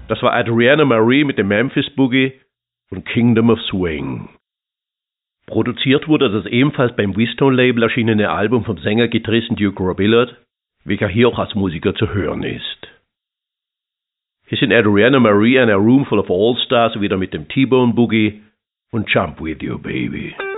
Das war Adriana Marie mit dem Memphis Boogie und Kingdom of Swing. Produziert wurde das ebenfalls beim Wistone-Label erschienene Album vom Sänger-Gitarristen Duke Robillard, welcher hier auch als Musiker zu hören ist. Hier sind Adriana Marie and a Room Full of All-Stars wieder mit dem T-Bone Boogie und Jump With You Baby.